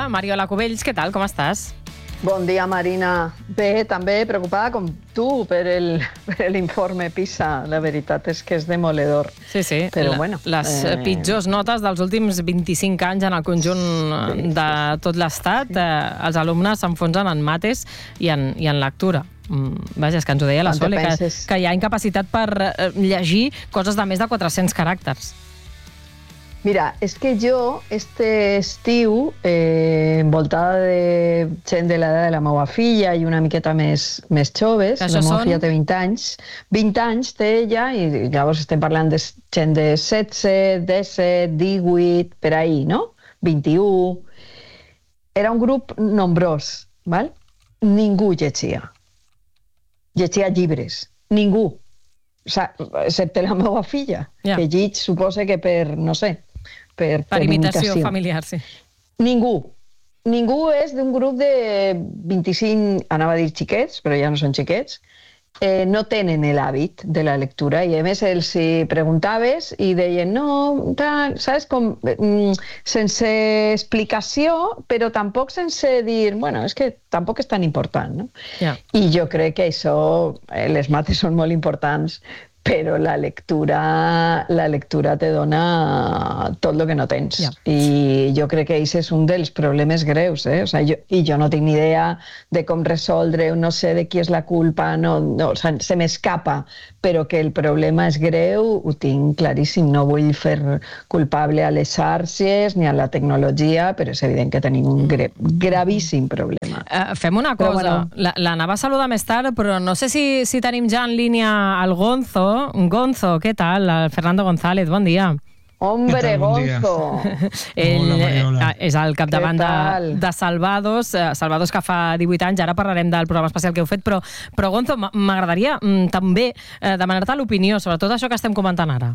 dia, Mariola Cubells, què tal, com estàs? Bon dia, Marina. Bé, també preocupada com tu per l'informe PISA. La veritat és que és demoledor. Sí. Però bueno, les pitjors notes dels últims 25 anys en el conjunt de tot l'Estat. Els alumnes s'enfonsen en mates i en lectura. Vaja, és que ens ho deia la Sole, que hi ha incapacitat per llegir coses de més de 400 caràcters. Mira, és que jo, este estiu, envoltada de gent de l'edat de la meva filla i una miqueta més joves, la meva filla té 20 anys, 20 anys té ella, i llavors estem parlant de gent de 16, 17, 18, per ahí, no? 21. Era un grup nombrós, val? Ningú llegia. Llegia llibres. Ningú. Excepte la meva filla, que llig suposa que per, no sé, per imitació familiar, sí. Ningú és d'un grup de 25, anava a dir xiquets, però ja no són xiquets, no tenen l'hàbit de la lectura, i a més els preguntaves i deien no, tal, saps, com sense explicació, però tampoc sense dir, bueno, és que tampoc és tan important, no? I jo crec que això, les mates són molt importants, però la lectura te dona tot el que no tens. I jo crec que aquest és un dels problemes greus. I jo no tinc ni idea de com resoldre, no sé de qui és la culpa, se m'escapa, però que el problema és greu, ho tinc claríssim. No vull fer culpable a les xarxes ni a la tecnologia, però és evident que tenim un gravíssim problema. Fem una cosa, l'anava a saludar més tard, però no sé si tenim ja en línia el Gonzo. Gonzo, què tal? Fernando González, bon dia. Hombre, Gonzo! Ell és el capdavant de Salvados, Salvados que fa 18 anys, ara parlarem del programa especial que heu fet, però Gonzo, m'agradaria també demanar-te l'opinió sobre tot això que estem comentant ara.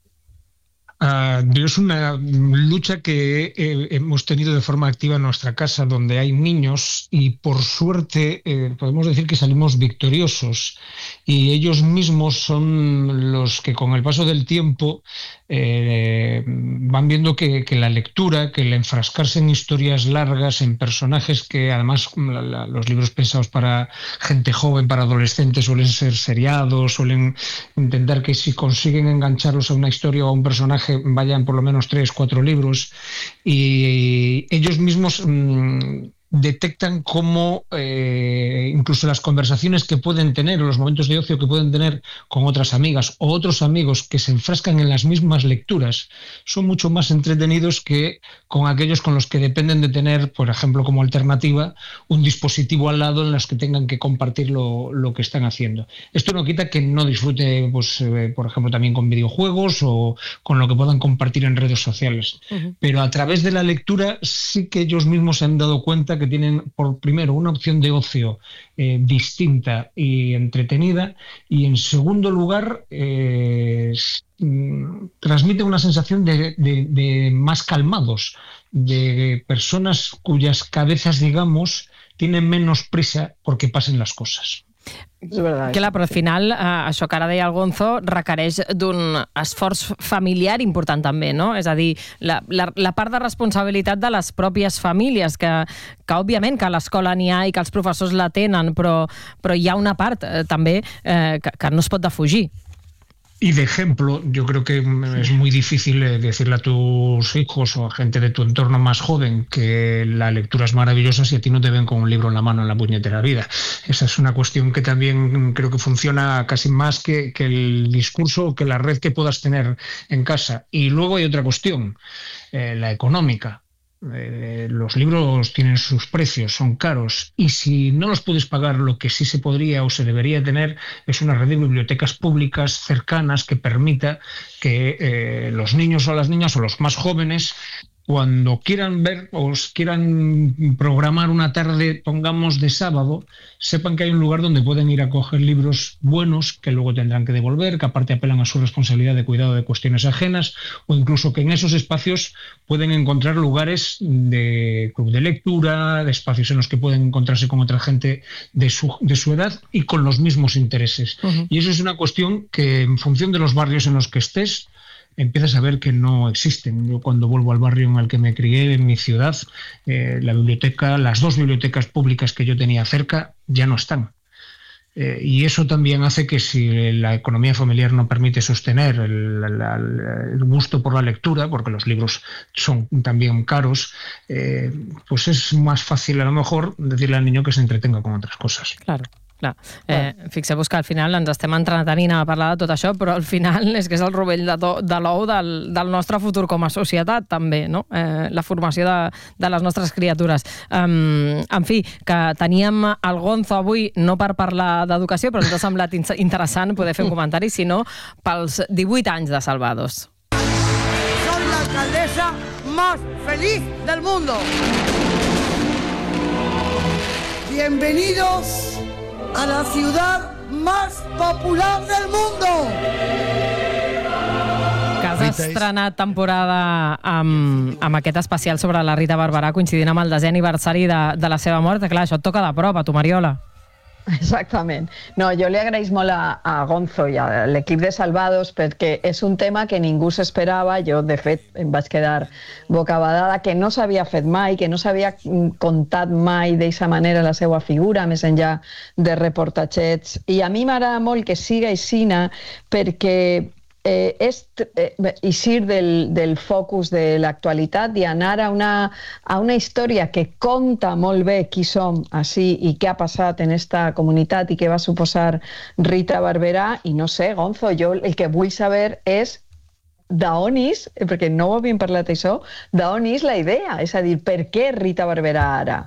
Es una lucha que hemos tenido de forma activa en nuestra casa, donde hay niños y por suerte podemos decir que salimos victoriosos, y ellos mismos son los que con el paso del tiempo van viendo que la lectura, que el enfrascarse en historias largas, en personajes que además los libros pensados para gente joven, para adolescentes, suelen ser seriados, suelen intentar que si consiguen engancharlos a una historia o a un personaje vayan por lo menos 3, 4 libros, y ellos mismos detectan cómo incluso las conversaciones que pueden tener o los momentos de ocio que pueden tener con otras amigas o otros amigos que se enfrascan en las mismas lecturas son mucho más entretenidos que con aquellos con los que dependen de tener, por ejemplo, como alternativa, un dispositivo al lado en los que tengan que compartir lo que están haciendo. Esto no quita que no disfrute, pues, por ejemplo, también con videojuegos o con lo que puedan compartir en redes sociales. Pero a través de la lectura sí que ellos mismos se han dado cuenta que tienen, por primero, una opción de ocio distinta y entretenida, y en segundo lugar transmite una sensación de más calmados, de personas cuyas cabezas, digamos, tienen menos prisa porque pasen las cosas. Clar, però al final això que ara deia el Gonzo requereix d'un esforç familiar important també, no? És a dir, la part de responsabilitat de les pròpies famílies, que òbviament que a l'escola n'hi ha i que els professors la tenen, però hi ha una part també que no es pot defugir. Y de ejemplo, yo creo que es muy difícil decirle a tus hijos o a gente de tu entorno más joven que la lectura es maravillosa si a ti no te ven con un libro en la mano en la puñetera vida. Esa es una cuestión que también creo que funciona casi más que el discurso o que la red que puedas tener en casa. Y luego hay otra cuestión, la económica. Los libros tienen sus precios, son caros, y si no los puedes pagar, lo que sí se podría o se debería tener es una red de bibliotecas públicas cercanas que permita que los niños o las niñas o los más jóvenes, cuando quieran ver o quieran programar una tarde, pongamos de sábado, sepan que hay un lugar donde pueden ir a coger libros buenos que luego tendrán que devolver, que aparte apelan a su responsabilidad de cuidado de cuestiones ajenas, o incluso que en esos espacios pueden encontrar lugares de club de lectura, de espacios en los que pueden encontrarse con otra gente de su edad y con los mismos intereses. Y eso es una cuestión que, en función de los barrios en los que estés, empiezas a ver que no existen. Yo cuando vuelvo al barrio en el que me crié, en mi ciudad, la biblioteca, las 2 bibliotecas públicas que yo tenía cerca ya no están. Y eso también hace que si la economía familiar no permite sostener el gusto por la lectura, porque los libros son también caros, pues es más fácil a lo mejor decirle al niño que se entretenga con otras cosas. Claro. Clar. Fixeu-vos que al final ens estem entretenint a parlar de tot això, però al final és que és el rovell de l'ou del nostre futur com a societat, també, no? La formació de les nostres criatures. En fi, que teníem el Gonzo avui no per parlar d'educació, però ens ha semblat interessant poder fer un comentari, sinó pels 18 anys de Salvados. Soy la alcaldesa más feliz del mundo. Bienvenidos a la ciudad más popular del mundo. Que has estrenat temporada amb aquest especial sobre la Rita Barberà coincidint amb el 10è aniversari de la seva mort. Clar, això et toca de prop, a tu, Mariola. Exactament. No, jo li agraïs molt a Gonzo i a l'equip de Salvados perquè és un tema que ningú s'esperava. Jo, de fet, em vaig quedar bocabadada, que no s'havia fet mai, que no s'havia contat mai d'eixa manera la seva figura, més enllà de reportatgets. I a mi m'agrada molt que siga aixina perquè eixir del focus de l'actualitat i anar a una història que conta molt bé qui som així i què ha passat en esta comunitat i què va suposar Rita Barberà. I no sé, Gonzo, jo el que vull saber és d'on és, perquè no ho havíem parlat això, d'on és la idea, és a dir, per què Rita Barberà ara?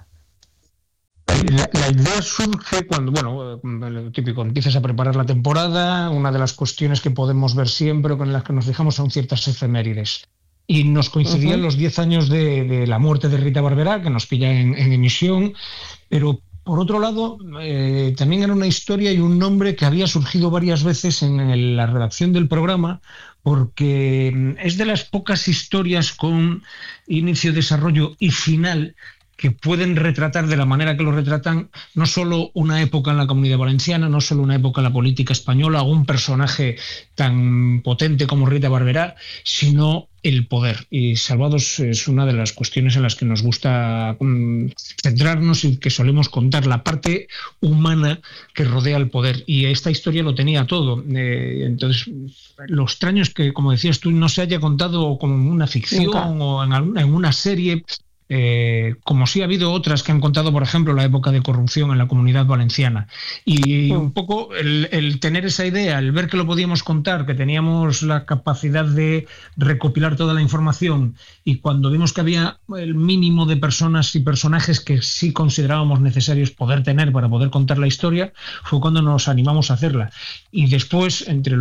La idea surge cuando, bueno, lo típico, empiezas a preparar la temporada. Una de las cuestiones que podemos ver siempre o con las que nos fijamos son ciertas efemérides. Y nos coincidían los 10 años de la muerte de Rita Barberà, que nos pilla en emisión, pero por otro lado, también era una historia y un nombre que había surgido varias veces en la redacción del programa, porque es de las pocas historias con inicio, desarrollo y final que pueden retratar de la manera que lo retratan no solo una época en la Comunidad Valenciana, no solo una época en la política española o un personaje tan potente como Rita Barberà, sino el poder. Y Salvados es una de las cuestiones en las que nos gusta centrarnos y que solemos contar la parte humana que rodea el poder. Y esta historia lo tenía todo. Entonces, lo extraño es que, como decías tú, no se haya contado como una ficción o en una serie. Como sí ha habido otras que han contado, por ejemplo, la época de corrupción en la Comunidad Valenciana. Y un poco el tener esa idea, el ver que lo podíamos contar, que teníamos la capacidad de recopilar toda la información, y cuando vimos que había el mínimo de personas y personajes que sí considerábamos necesarios poder tener para poder contar la historia, fue cuando nos animamos a hacerla. Y después, entre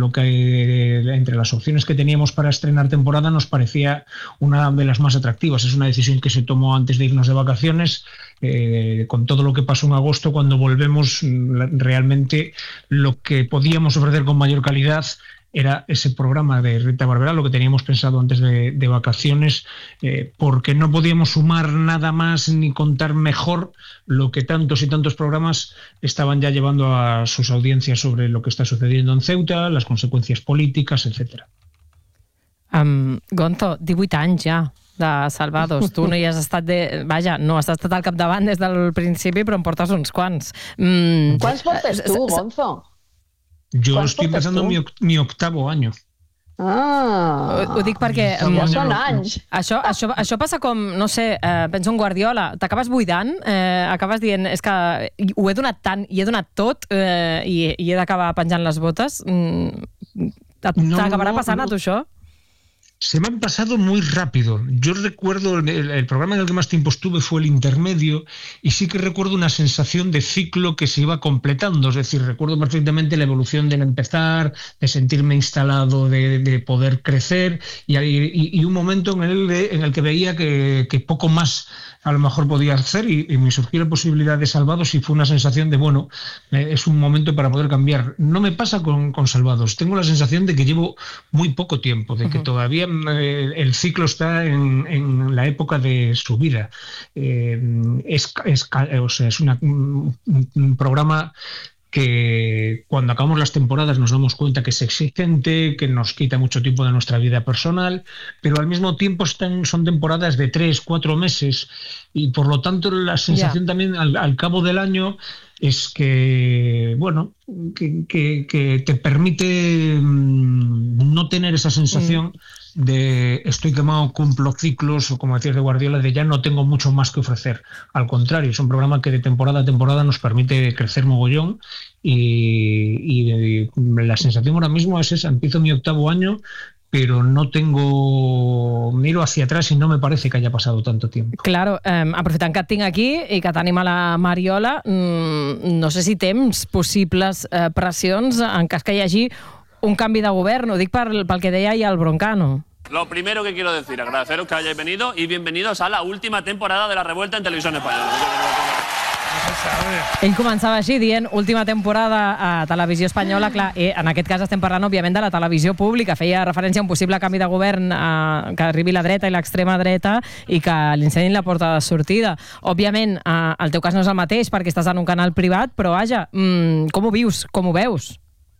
las opciones que teníamos para estrenar temporada, nos parecía una de las más atractivas. Es una decisión que se tomó antes de irnos de vacaciones, con todo lo que pasó en agosto. Cuando volvemos, realmente lo que podíamos ofrecer con mayor calidad era ese programa de Rita Barberà, lo que teníamos pensado antes de vacaciones, porque no podíamos sumar nada más ni contar mejor lo que tantos y tantos programas estaban ya llevando a sus audiencias sobre lo que está sucediendo en Ceuta, las consecuencias políticas, etc. Gonzo, 18 anys ja de Salvados. Tu no hi has estat no has estat al capdavant des del principi, però en portes uns quants. ¿Quants portes tu, Gonzo? Yo estoy empezando mi 8º año. Ho dic perquè ja són anys. Això passa com, no sé, penso en Guardiola, t'acabes buidant, acabes dient, és que ho he donat tant i he donat tot i he d'acabar penjant les botes. T'acabarà passant a tu això? Se me han pasado muy rápido. Yo recuerdo el programa en el que más tiempo estuve fue el intermedio, y sí que recuerdo una sensación de ciclo que se iba completando. Es decir, recuerdo perfectamente la evolución del empezar, de sentirme instalado, de poder crecer, y un momento en el que veía que poco más a lo mejor podía hacer, y me surgió la posibilidad de Salvados, y fue una sensación de, bueno, es un momento para poder cambiar. No me pasa con Salvados. Tengo la sensación de que llevo muy poco tiempo, de que todavía el ciclo está en la época de su vida. Es un programa que cuando acabamos las temporadas nos damos cuenta que es exigente, que nos quita mucho tiempo de nuestra vida personal, pero al mismo tiempo son temporadas de 3, 4 meses y por lo tanto la sensación también al cabo del año es que, bueno, que te permite no tener esa sensación de estoy quemado, cumplo ciclos, o como decías de Guardiola, de ya no tengo mucho más que ofrecer. Al contrario, es un programa que de temporada a temporada nos permite crecer mogollón y la sensación ahora mismo es esa. Empiezo mi 8º año, pero miro hacia atrás y no me parece que haya pasado tanto tiempo. Claro, aprofitant que et tinc aquí i que tenim a la Mariola, no sé si tens possibles pressions en cas que hi hagi un canvi de govern, ho dic pel que deia ahir el Broncano. Lo primero que quiero decir, agradeceros que hayáis venido y bienvenidos a la última temporada de La Revuelta en Televisión Española. Ell començava així dient última temporada a Televisió Espanyola, clar, en aquest cas estem parlant òbviament de la televisió pública, feia referència a un possible canvi de govern que arribi la dreta i l'extrema dreta i que l'incendin la porta de sortida. Òbviament, el teu cas no és el mateix perquè estàs en un canal privat, però vaja, com ho vius, com ho veus?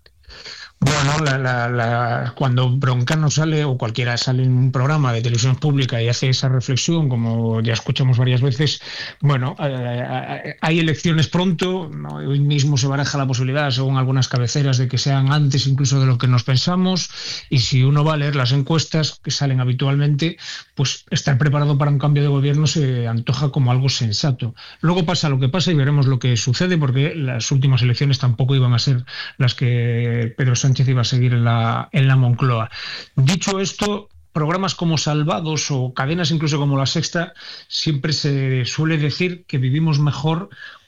Bueno, cuando Broncano sale o cualquiera sale en un programa de televisión pública y hace esa reflexión, como ya escuchamos varias veces, bueno, hay elecciones pronto, ¿no? Hoy mismo se baraja la posibilidad, según algunas cabeceras, de que sean antes incluso de lo que nos pensamos, y si uno va a leer las encuestas que salen habitualmente, pues estar preparado para un cambio de gobierno se antoja como algo sensato. Luego pasa lo que pasa y veremos lo que sucede, porque las últimas elecciones tampoco iban a ser las que Pedro Sánchez iba a seguir en la Moncloa. Dicho esto, programas como Salvados o cadenas incluso como La Sexta, siempre se suele decir que vivimos mejor